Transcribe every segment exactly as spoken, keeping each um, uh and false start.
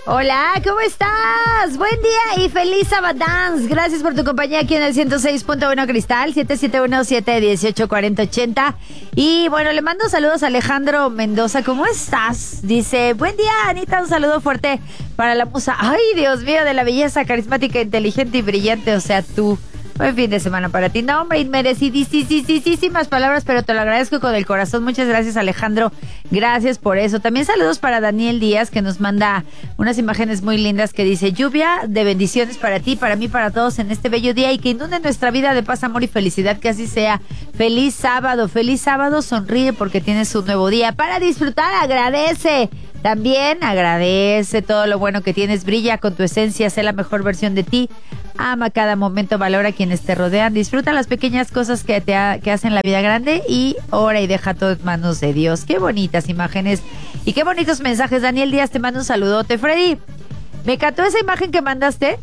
Hola, ¿cómo estás? Buen día y feliz Sabadance. Gracias por tu compañía aquí en el ciento seis punto uno Cristal, siete siete uno, siete uno ocho, cuatro cero ocho cero. Y bueno, le mando saludos a Alejandro Mendoza. ¿Cómo estás? Dice, buen día, Anita, un saludo fuerte para la musa. Ay, Dios mío, de la belleza carismática, inteligente y brillante, o sea, tú. Buen fin de semana para ti. No, hombre, inmerecidísimas palabras, pero te lo agradezco con el corazón. Muchas gracias, Alejandro. Gracias por eso. También saludos para Daniel Díaz, que nos manda unas imágenes muy lindas que dice, lluvia de bendiciones para ti, para mí, para todos en este bello día y que inunde nuestra vida de paz, amor y felicidad. Que así sea. Feliz sábado, feliz sábado. Sonríe porque tienes un nuevo día para disfrutar. Agradece. También agradece todo lo bueno que tienes, brilla con tu esencia, sé la mejor versión de ti, ama cada momento, valora a quienes te rodean, disfruta las pequeñas cosas que te ha, que hacen la vida grande y ora y deja todo en manos de Dios. Qué bonitas imágenes y qué bonitos mensajes. Daniel Díaz, te mando un saludote. Freddy, me encantó esa imagen que mandaste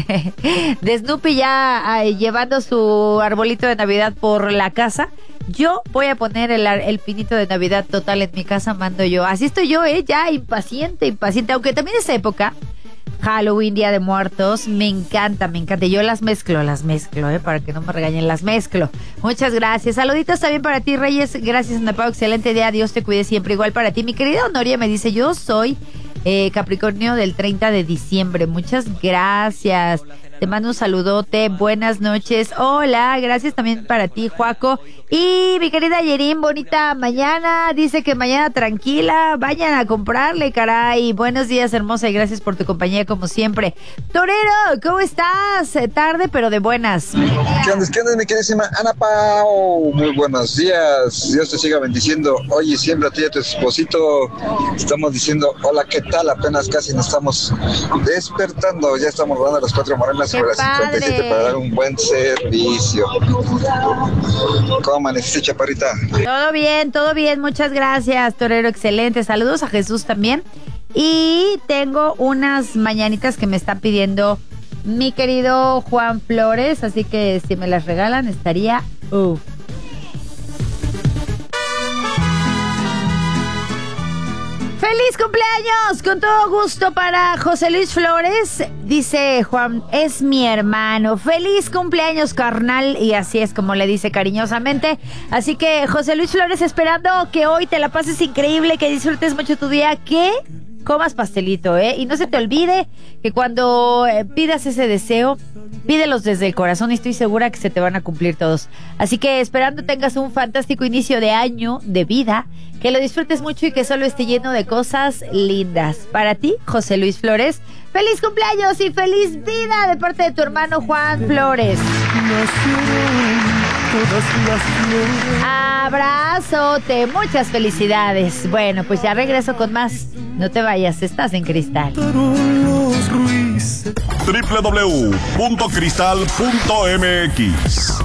de Snoopy ya ay, llevando su arbolito de Navidad por la casa. Yo voy a poner el, el pinito de Navidad total en mi casa, mando yo. Así estoy yo, ¿eh? Ya impaciente, impaciente. Aunque también esa época, Halloween, Día de Muertos, me encanta, me encanta. Yo las mezclo, las mezclo, ¿eh? Para que no me regañen, las mezclo. Muchas gracias. Saluditos también para ti, Reyes. Gracias, Anapao. Excelente día. Dios te cuide siempre. Igual para ti. Mi querida Honoria me dice, yo soy eh, Capricornio del treinta de diciembre. Muchas gracias. Te mando un saludote, buenas noches. Hola, gracias también para ti, Juaco. Y mi querida Yerín, bonita mañana. Dice que mañana tranquila, vayan a comprarle, caray. Buenos días, hermosa, y gracias por tu compañía como siempre. Torero, ¿cómo estás? Tarde, pero de buenas. ¿Qué onda, qué onda, mi queridísima Ana Pao? Muy buenos días. Dios te siga bendiciendo. Oye, siempre a ti y a tu esposito. Estamos diciendo, hola, ¿qué tal? Apenas casi nos estamos despertando. Ya estamos rodando las cuatro morenas sobre las cincuenta y siete para dar un buen servicio. ¿Cómo amaneciste, chaparrita? Todo bien, todo bien, muchas gracias, Torero, excelente. Saludos a Jesús también. Y tengo unas mañanitas que me está pidiendo mi querido Juan Flores, así que si me las regalan estaría uff. ¡Feliz cumpleaños! Con todo gusto para José Luis Flores. Dice Juan, es mi hermano. ¡Feliz cumpleaños, carnal! Y así es como le dice cariñosamente. Así que José Luis Flores, esperando que hoy te la pases increíble, que disfrutes mucho tu día, que comas pastelito, ¿eh? Y no se te olvide que cuando eh, pidas ese deseo, pídelos desde el corazón y estoy segura que se te van a cumplir todos. Así que esperando tengas un fantástico inicio de año, de vida, que lo disfrutes mucho y que solo esté lleno de cosas lindas. Para ti, José Luis Flores, feliz cumpleaños y feliz vida de parte de tu hermano Juan Flores. Abrazote, muchas felicidades. Bueno, pues ya regreso con más. No te vayas, estás en Cristal. doble u doble u doble u punto cristal punto m x.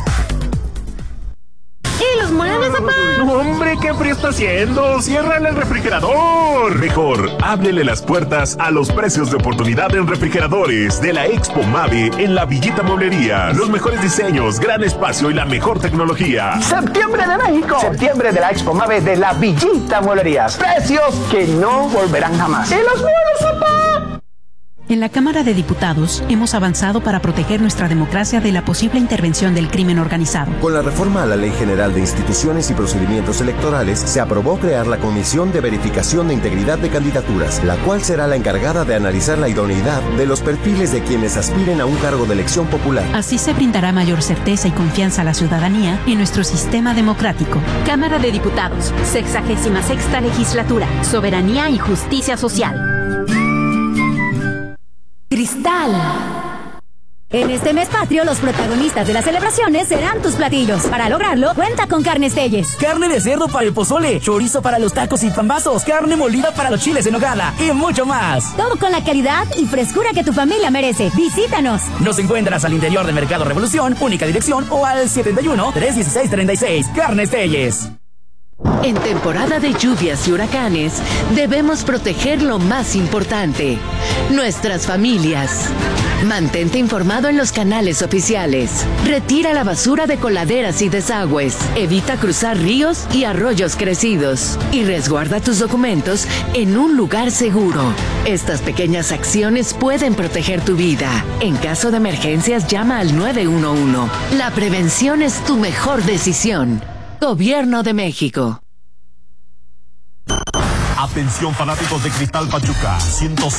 ¿Y los muebles, papá? ¡Hombre, qué frío está haciendo! ¡Ciérrale el refrigerador! Mejor, ábrele las puertas a los precios de oportunidad en refrigeradores de la Expo Mave en la Villita Mueblerías. Los mejores diseños, gran espacio y la mejor tecnología. Septiembre de México. Septiembre de la Expo Mave de la Villita Mueblerías. Precios que no volverán jamás. ¡Y los muebles, papá! En la Cámara de Diputados hemos avanzado para proteger nuestra democracia de la posible intervención del crimen organizado. Con la reforma a la Ley General de Instituciones y Procedimientos Electorales, se aprobó crear la Comisión de Verificación de Integridad de Candidaturas, la cual será la encargada de analizar la idoneidad de los perfiles de quienes aspiren a un cargo de elección popular. Así se brindará mayor certeza y confianza a la ciudadanía en nuestro sistema democrático. Cámara de Diputados, sexagésima sexta legislatura, soberanía y justicia social. Cristal. En este mes patrio, los protagonistas de las celebraciones serán tus platillos. Para lograrlo, cuenta con Carnes Telles. Carne de cerdo para el pozole, chorizo para los tacos y pambazos, carne molida para los chiles en nogada y mucho más. Todo con la calidad y frescura que tu familia merece. Visítanos. Nos encuentras al interior del Mercado Revolución, única dirección, o al setenta y uno, trescientos dieciséis, treinta y seis. Carnes Telles. En temporada de lluvias y huracanes, debemos proteger lo más importante, nuestras familias. Mantente informado en los canales oficiales. Retira la basura de coladeras y desagües. Evita cruzar ríos y arroyos crecidos. Y resguarda tus documentos en un lugar seguro. Estas pequeñas acciones pueden proteger tu vida. En caso de emergencias, llama al nueve uno uno. La prevención es tu mejor decisión. Gobierno de México. Atención fanáticos de Cristal Pachuca, ciento seis